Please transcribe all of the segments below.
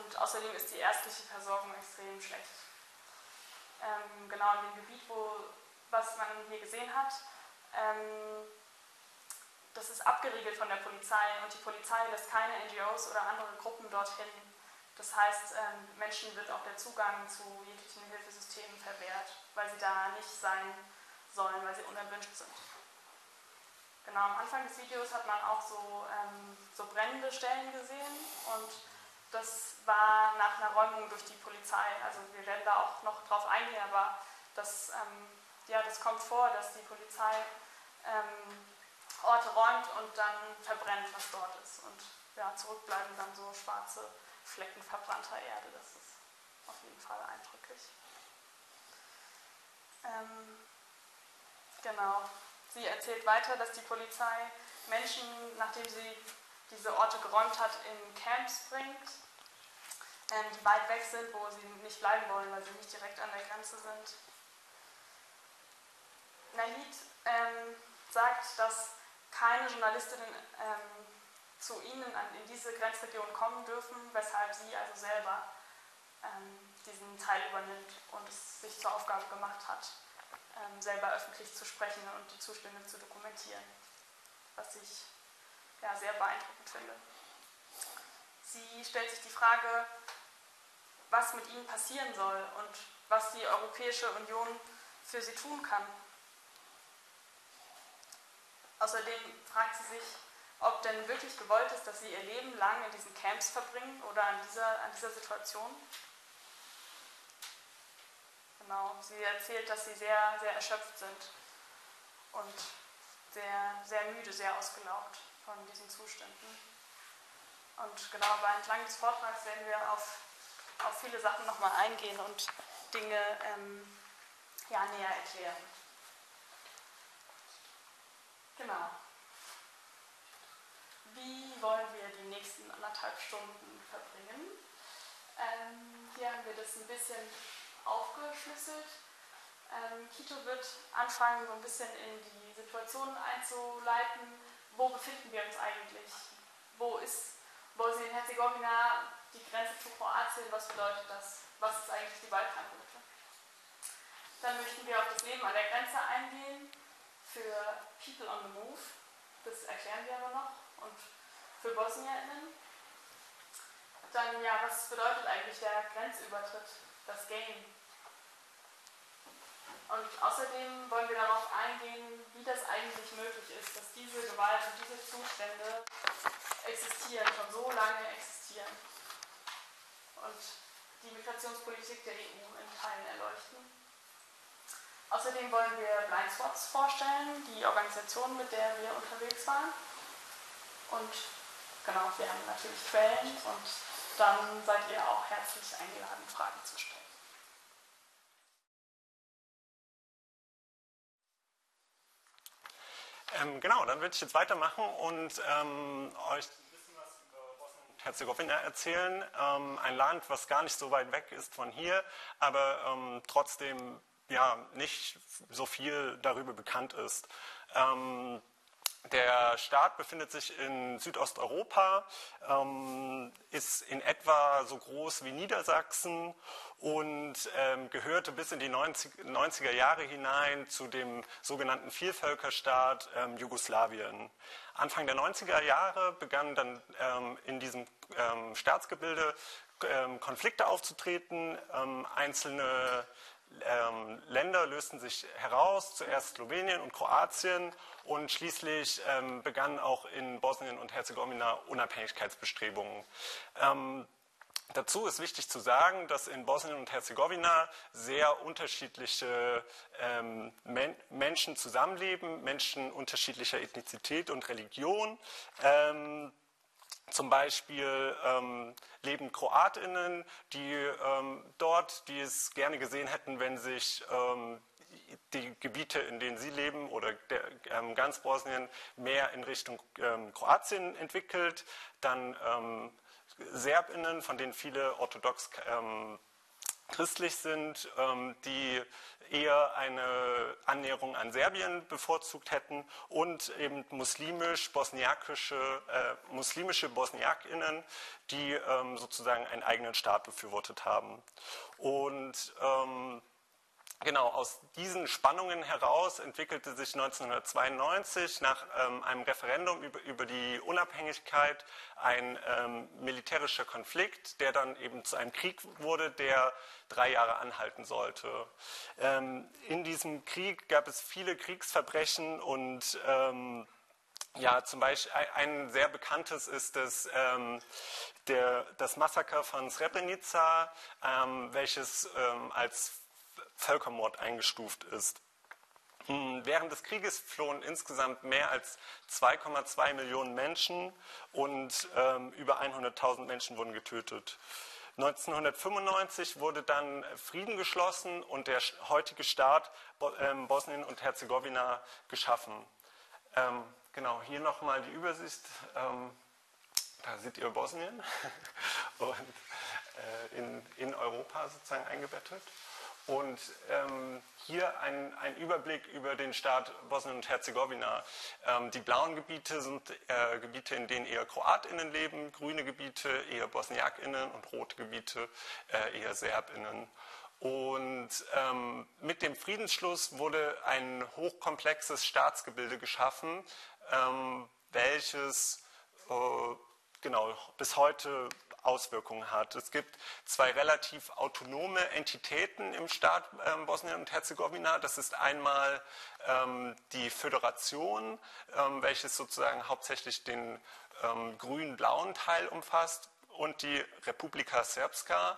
und außerdem ist die ärztliche Versorgung extrem schlecht. Genau in dem Gebiet, was man hier gesehen hat, das ist abgeriegelt von der Polizei und die Polizei lässt keine NGOs oder andere Gruppen dorthin. Das heißt, Menschen wird auch der Zugang zu jeglichen Hilfesystemen verwehrt, weil sie da nicht sein sollen, weil sie unerwünscht sind. Genau, am Anfang des Videos hat man auch so brennende Stellen gesehen und das war nach einer Räumung durch die Polizei. Also wir werden da auch noch drauf eingehen, aber das kommt vor, dass die Polizei Orte räumt und dann verbrennt, was dort ist. Und ja, zurückbleiben dann so schwarze Flecken verbrannter Erde. Das ist auf jeden Fall eindrücklich. Genau. Sie erzählt weiter, dass die Polizei Menschen, nachdem sie diese Orte geräumt hat, in Camps bringt, die weit weg sind, wo sie nicht bleiben wollen, weil sie nicht direkt an der Grenze sind. Nahid sagt, dass keine Journalistinnen zu ihnen in diese Grenzregion kommen dürfen, weshalb sie also selber diesen Teil übernimmt und es sich zur Aufgabe gemacht hat, selber öffentlich zu sprechen und die Zustände zu dokumentieren, was ich sehr beeindruckend finde. Sie stellt sich die Frage, was mit ihnen passieren soll und was die Europäische Union für sie tun kann. Außerdem fragt sie sich, ob denn wirklich gewollt ist, dass sie ihr Leben lang in diesen Camps verbringen oder an dieser Situation. Genau, sie erzählt, dass sie sehr, sehr erschöpft sind und sehr, sehr müde, sehr ausgelaugt von diesen Zuständen. Und genau, aber entlang des Vortrags werden wir auf viele Sachen nochmal eingehen und Dinge näher erklären. Genau. Wie wollen wir die nächsten 1,5 Stunden verbringen? Hier haben wir das ein bisschen aufgeschlüsselt. Kito wird anfangen, so ein bisschen in die Situation einzuleiten. Wo befinden wir uns eigentlich? Wo ist Bosnien-Herzegowina, die Grenze zu Kroatien? Was bedeutet das? Was ist eigentlich die Balkanroute? Dann möchten wir auf das Leben an der Grenze eingehen. Für People on the Move, das erklären wir aber noch, und für BosnierInnen. Dann, was bedeutet eigentlich der Grenzübertritt, das Game? Und außerdem wollen wir darauf eingehen, wie das eigentlich möglich ist, dass diese Gewalt und diese Zustände existieren, schon so lange existieren. Und die Migrationspolitik der EU in Teilen erleuchten. Außerdem wollen wir Blind Spots vorstellen, die Organisation, mit der wir unterwegs waren. Und genau, wir haben natürlich Quellen und dann seid ihr auch herzlich eingeladen, Fragen zu stellen. Genau, dann würde ich jetzt weitermachen und euch ein bisschen was über Bosnien-Herzegowina erzählen. Ein Land, was gar nicht so weit weg ist von hier, aber trotzdem nicht so viel darüber bekannt ist. Der Staat befindet sich in Südosteuropa, ist in etwa so groß wie Niedersachsen und gehörte bis in die 90er Jahre hinein zu dem sogenannten Vielvölkerstaat Jugoslawien. Anfang der 90er Jahre begannen dann in diesem Staatsgebilde Konflikte aufzutreten, einzelne Länder lösten sich heraus, zuerst Slowenien und Kroatien und schließlich begannen auch in Bosnien und Herzegowina Unabhängigkeitsbestrebungen. Dazu ist wichtig zu sagen, dass in Bosnien und Herzegowina sehr unterschiedliche Menschen zusammenleben, Menschen unterschiedlicher Ethnizität und Religion. Zum Beispiel leben KroatInnen, die dort, die es gerne gesehen hätten, wenn sich die Gebiete, in denen sie leben oder ganz Bosnien mehr in Richtung Kroatien entwickelt. Dann SerbInnen, von denen viele orthodox christlich sind, die eher eine Annäherung an Serbien bevorzugt hätten und eben muslimische BosniakInnen, die sozusagen einen eigenen Staat befürwortet haben. Und genau, aus diesen Spannungen heraus entwickelte sich 1992 nach einem Referendum über die Unabhängigkeit ein militärischer Konflikt, der dann eben zu einem Krieg wurde, der 3 Jahre anhalten sollte. In diesem Krieg gab es viele Kriegsverbrechen und ja, zum Beispiel ein sehr bekanntes ist das Massaker von Srebrenica, welches als Völkermord eingestuft ist. Während des Krieges flohen insgesamt mehr als 2,2 Millionen Menschen und über 100.000 Menschen wurden getötet. 1995 wurde dann Frieden geschlossen und der heutige Staat Bosnien und Herzegowina geschaffen. Genau, hier nochmal die Übersicht. Da seht ihr Bosnien und in Europa sozusagen eingebettet. Und hier ein Überblick über den Staat Bosnien und Herzegowina. Die blauen Gebiete sind Gebiete, in denen eher KroatInnen leben, grüne Gebiete eher BosniakInnen und rote Gebiete eher SerbInnen. Und mit dem Friedensschluss wurde ein hochkomplexes Staatsgebilde geschaffen, welches genau bis heute Auswirkungen hat. Es gibt 2 relativ autonome Entitäten im Staat Bosnien und Herzegowina. Das ist einmal die Föderation, welches sozusagen hauptsächlich den grün-blauen Teil umfasst, und die Republika Srpska,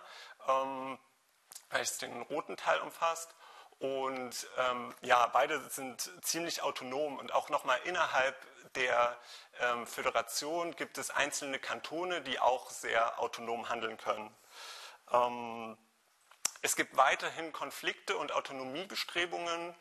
welches den roten Teil umfasst. Und ja, beide sind ziemlich autonom, und auch nochmal innerhalb der Föderation gibt es einzelne Kantone, die auch sehr autonom handeln können. Es gibt weiterhin Konflikte und Autonomiebestrebungen.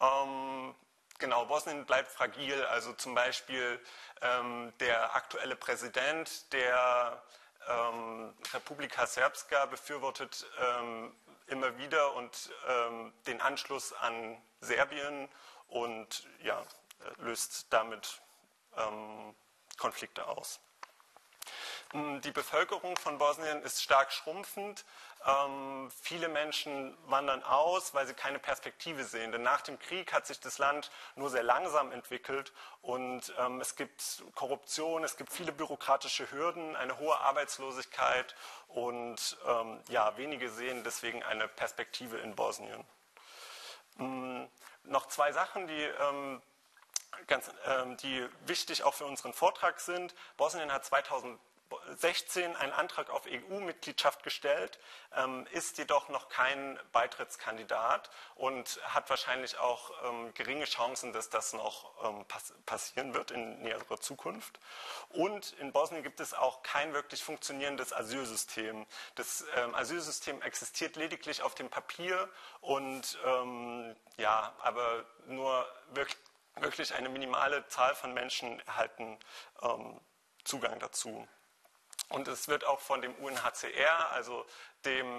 Genau, Bosnien bleibt fragil, also zum Beispiel der aktuelle Präsident der Republika Srpska befürwortet immer wieder und den Anschluss an Serbien und ja, löst damit Konflikte aus. Die Bevölkerung von Bosnien ist stark schrumpfend. Viele Menschen wandern aus, weil sie keine Perspektive sehen. Denn nach dem Krieg hat sich das Land nur sehr langsam entwickelt und es gibt Korruption, es gibt viele bürokratische Hürden, eine hohe Arbeitslosigkeit und ja, wenige sehen deswegen eine Perspektive in Bosnien. Noch 2 Sachen, die wichtig auch für unseren Vortrag sind. Bosnien hat 2016 einen Antrag auf EU-Mitgliedschaft gestellt, ist jedoch noch kein Beitrittskandidat und hat wahrscheinlich auch geringe Chancen, dass das noch passieren wird in näherer Zukunft. Und in Bosnien gibt es auch kein wirklich funktionierendes Asylsystem. Das Asylsystem existiert lediglich auf dem Papier und ja, aber nur wirklich eine minimale Zahl von Menschen erhalten Zugang dazu. Und es wird auch von dem UNHCR, also dem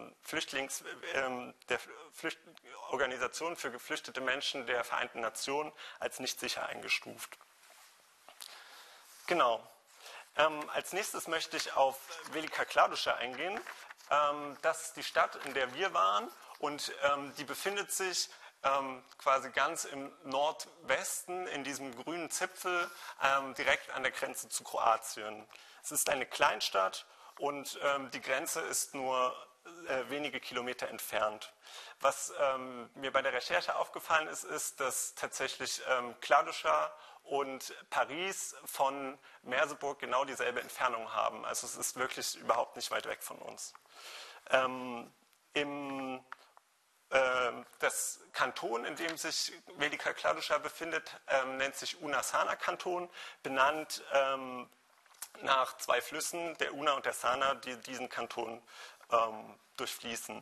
der Organisation für geflüchtete Menschen der Vereinten Nationen, als nicht sicher eingestuft. Genau. Als nächstes möchte ich auf Velika Kladuša eingehen. Das ist die Stadt, in der wir waren, und die befindet sich quasi ganz im Nordwesten in diesem grünen Zipfel direkt an der Grenze zu Kroatien. Es ist eine Kleinstadt und die Grenze ist nur wenige Kilometer entfernt. Was mir bei der Recherche aufgefallen ist, ist, dass tatsächlich Kladuša und Paris von Merseburg genau dieselbe Entfernung haben. Also es ist wirklich überhaupt nicht weit weg von uns. Das Kanton, in dem sich Velika Kladuša befindet, nennt sich Una-Sana-Kanton, benannt nach 2 Flüssen, der Una und der Sana, die diesen Kanton durchfließen.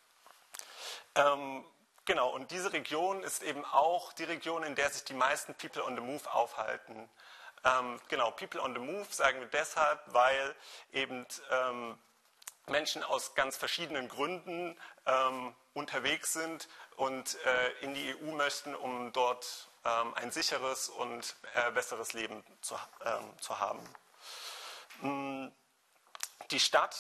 Genau, und diese Region ist eben auch die Region, in der sich die meisten People on the Move aufhalten. Genau, People on the Move sagen wir deshalb, weil eben Menschen aus ganz verschiedenen Gründen unterwegs sind und in die EU möchten, um dort ein sicheres und besseres Leben zu haben. Die Stadt